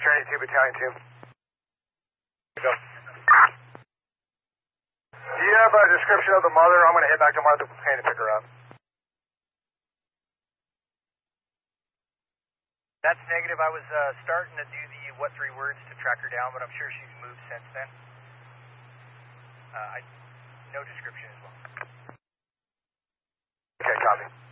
Trinity 2, Battalion 2. Go. Do you have a description of the mother? I'm going to head back to Martha Plain to pick her up. That's negative. I was starting to do the what 3 words to track her down, but I'm sure she's moved since then. No description as well. Okay, copy.